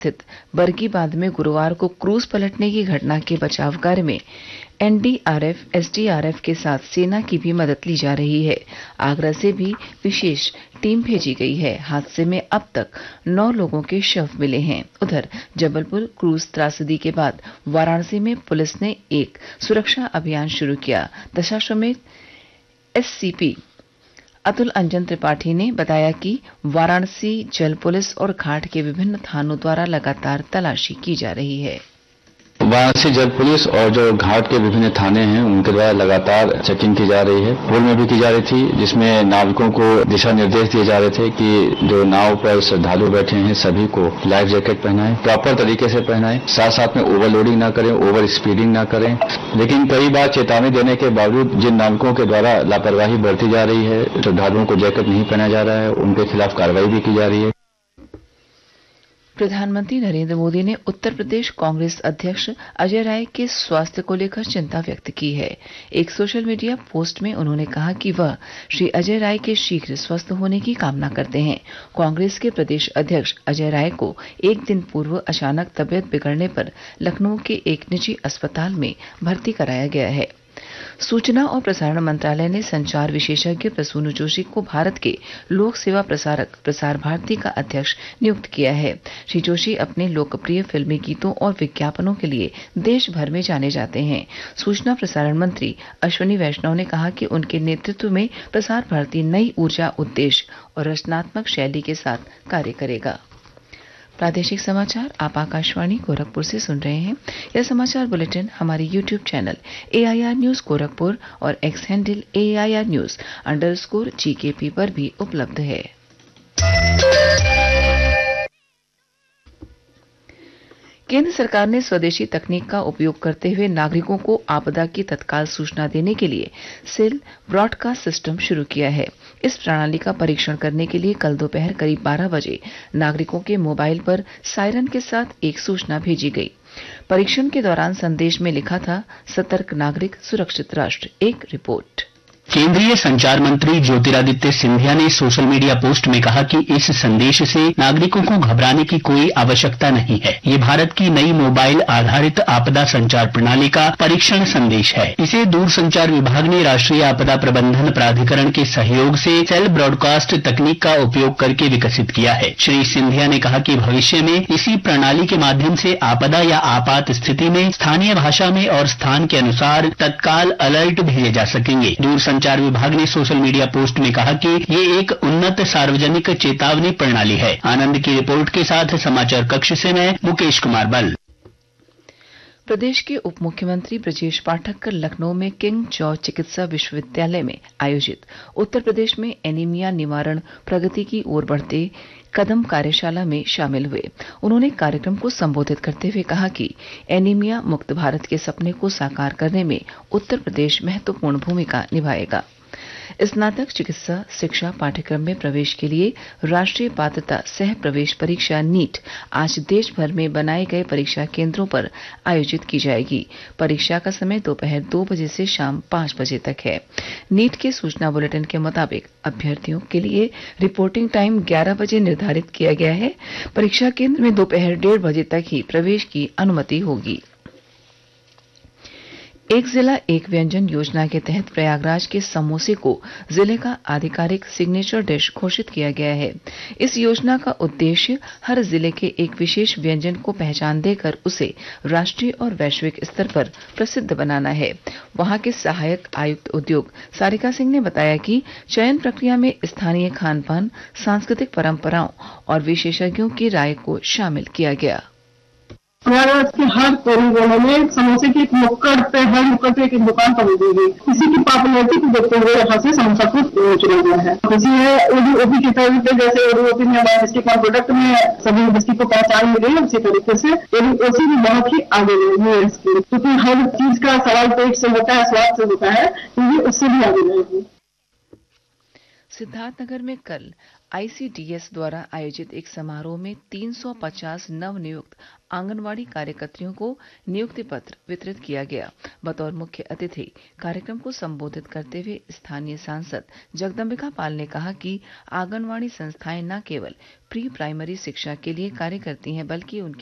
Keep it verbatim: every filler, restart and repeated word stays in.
स्थित बरगी बांध में गुरुवार को क्रूज पलटने की घटना के बचाव कार्य में एनडीआरएफ, एसडीआरएफ के साथ सेना की भी मदद ली जा रही है। आगरा से भी विशेष टीम भेजी गई है। हादसे में अब तक नौ लोगों के शव मिले हैं। उधर जबलपुर क्रूज त्रासदी के बाद वाराणसी में पुलिस ने एक सुरक्षा अभियान शुरू किया। दशाश्वमेध एससीपी अतुल अंजन त्रिपाठी ने बताया कि वाराणसी जल पुलिस और घाट के विभिन्न थानों द्वारा लगातार तलाशी की जा रही है। वाराणसी जल पुलिस और जो घाट के विभिन्न थाने हैं उनके द्वारा लगातार चेकिंग की जा रही है। पुल में भी की जा रही थी, जिसमें नाविकों को दिशा निर्देश दिए जा रहे थे कि जो नाव पर श्रद्धालु बैठे हैं सभी को लाइफ जैकेट पहनाएं, प्रॉपर तरीके से पहनाएं, साथ साथ में ओवरलोडिंग ना करें, ओवर स्पीडिंग ना करें। लेकिन कई बार चेतावनी देने के बावजूद जिन नाविकों के द्वारा लापरवाही बरती जा रही है, श्रद्धालुओं को जैकेट नहीं पहनाया जा रहा है, उनके खिलाफ कार्रवाई भी की जा रही है। प्रधानमंत्री नरेंद्र मोदी ने उत्तर प्रदेश कांग्रेस अध्यक्ष अजय राय के स्वास्थ्य को लेकर चिंता व्यक्त की है। एक सोशल मीडिया पोस्ट में उन्होंने कहा कि वह श्री अजय राय के शीघ्र स्वस्थ होने की कामना करते हैं। कांग्रेस के प्रदेश अध्यक्ष अजय राय को एक दिन पूर्व अचानक तबियत बिगड़ने पर लखनऊ के एक निजी अस्पताल में भर्ती कराया गया है। सूचना और प्रसारण मंत्रालय ने संचार विशेषज्ञ प्रसून जोशी को भारत के लोक सेवा प्रसारक प्रसार भारती का अध्यक्ष नियुक्त किया है। श्री जोशी अपने लोकप्रिय फिल्मी गीतों और विज्ञापनों के लिए देश भर में जाने जाते हैं। सूचना प्रसारण मंत्री अश्विनी वैष्णव ने कहा कि उनके नेतृत्व में प्रसार भारती नई ऊर्जा, उद्देश्य और रचनात्मक शैली के साथ कार्य करेगा। प्रादेशिक समाचार आप आकाशवाणी गोरखपुर से सुन रहे हैं। यह समाचार बुलेटिन हमारे YouTube channel AIR news Gorakhpur और x handle AIR news underscore GKP पर भी उपलब्ध है। केंद्र सरकार ने स्वदेशी तकनीक का उपयोग करते हुए नागरिकों को आपदा की तत्काल सूचना देने के लिए सेल ब्रॉडकास्ट सिस्टम शुरू किया है। इस प्रणाली का परीक्षण करने के लिए कल दोपहर करीब बारह बजे नागरिकों के मोबाइल पर सायरन के साथ एक सूचना भेजी गई। परीक्षण के दौरान संदेश में लिखा था, सतर्क नागरिक सुरक्षित राष्ट्र। एक रिपोर्ट। केंद्रीय संचार मंत्री ज्योतिरादित्य सिंधिया ने सोशल मीडिया पोस्ट में कहा कि इस संदेश से नागरिकों को घबराने की कोई आवश्यकता नहीं है। ये भारत की नई मोबाइल आधारित आपदा संचार प्रणाली का परीक्षण संदेश है। इसे दूरसंचार विभाग ने राष्ट्रीय आपदा प्रबंधन प्राधिकरण के सहयोग से सेल ब्रॉडकास्ट तकनीक का उपयोग करके विकसित किया है। श्री सिंधिया ने कहा कि भविष्य में इसी प्रणाली के माध्यम से आपदा या आपात स्थिति में स्थानीय भाषा में और स्थान के अनुसार तत्काल अलर्ट भेजे जा सकेंगे। दूरसंचार संचार विभाग ने सोशल मीडिया पोस्ट में कहा कि ये एक उन्नत सार्वजनिक चेतावनी प्रणाली है। आनंद की रिपोर्ट के साथ समाचार कक्ष से मैं मुकेश कुमार बल। प्रदेश के उप मुख्यमंत्री ब्रजेश पाठक कल लखनऊ में किंग जॉर्ज चिकित्सा विश्वविद्यालय में आयोजित उत्तर प्रदेश में एनीमिया निवारण प्रगति की ओर बढ़ते कदम कार्यशाला में शामिल हुए। उन्होंने कार्यक्रम को संबोधित करते हुए कहा कि एनीमिया मुक्त भारत के सपने को साकार करने में उत्तर प्रदेश महत्वपूर्ण भूमिका निभाएगा। स्नातक चिकित्सा शिक्षा पाठ्यक्रम में प्रवेश के लिए राष्ट्रीय पात्रता सह प्रवेश परीक्षा नीट आज देश भर में बनाए गए परीक्षा केंद्रों पर आयोजित की जाएगी। परीक्षा का समय दोपहर दो बजे से शाम पांच बजे तक है। नीट के सूचना बुलेटिन के मुताबिक अभ्यर्थियों के लिए रिपोर्टिंग टाइम ग्यारह बजे निर्धारित किया गया है। परीक्षा केंद्र में दोपहर डेढ़ बजे तक ही प्रवेश की अनुमति होगी। एक जिला एक व्यंजन योजना के तहत प्रयागराज के समोसे को जिले का आधिकारिक सिग्नेचर डिश घोषित किया गया है। इस योजना का उद्देश्य हर जिले के एक विशेष व्यंजन को पहचान देकर उसे राष्ट्रीय और वैश्विक स्तर पर प्रसिद्ध बनाना है। वहां के सहायक आयुक्त उद्योग सारिका सिंह ने बताया कि चयन प्रक्रिया में स्थानीय खान पान, सांस्कृतिक परंपराओं और विशेषज्ञों की राय को शामिल किया गया। प्रयागराज के हर कोने कोने में समोसे की एक नुक्कड़ पे हर नुक्कड़ पे एक दुकान बनी गई। इसी की पॉपुलरिटी को देखते हुए यहाँ से समोसा को चुना गया है। इसी है ओडीओपी की तरह पे जैसे ओडीओपी में हमारे डिस्ट्रिक्ट और प्रोडक्ट में सभी डिस्ट्रिक्ट को पहचान मिल गई है, उसी तरीके से ओडीओपी भी बहुत ही आगे रहेगी है इसकी, क्योंकि हर चीज का सवाल पेट से होता है, स्वाद से होता है, क्योंकि उससे भी आगे रहेगी। सिद्धार्थनगर में कल आईसीडीएस द्वारा आयोजित एक समारोह में तीन सौ पचास नवनियुक्त आंगनवाड़ी कार्यकर्तियों को नियुक्ति पत्र वितरित किया गया। बतौर मुख्य अतिथि कार्यक्रम को संबोधित करते हुए स्थानीय सांसद जगदम्बिका पाल ने कहा कि आंगनवाड़ी संस्थाएं न केवल प्री प्राइमरी शिक्षा के लिए कार्य करती हैं, बल्कि उनके